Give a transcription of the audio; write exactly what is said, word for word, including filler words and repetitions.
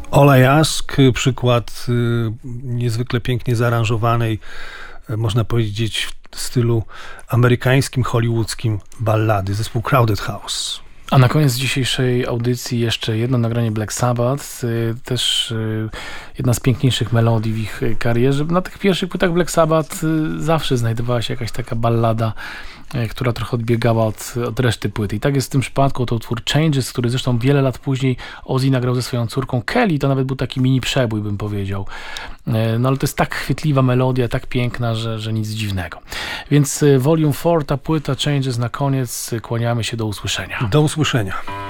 All I Ask, przykład y, niezwykle pięknie zaaranżowanej, y, można powiedzieć w stylu amerykańskim, hollywoodzkim ballady, zespół Crowded House. A na koniec dzisiejszej audycji jeszcze jedno nagranie Black Sabbath, też jedna z piękniejszych melodii w ich karierze. Na tych pierwszych płytach Black Sabbath zawsze znajdowała się jakaś taka ballada, która trochę odbiegała od, od reszty płyty. I tak jest w tym przypadku, to utwór Changes, który zresztą wiele lat później Ozzy nagrał ze swoją córką Kelly. To nawet był taki mini przebój, bym powiedział. No ale to jest tak chwytliwa melodia, tak piękna, że, że nic dziwnego. Więc Volume cztery, ta płyta Changes na koniec. Kłaniamy się, do usłyszenia. Do usłyszenia.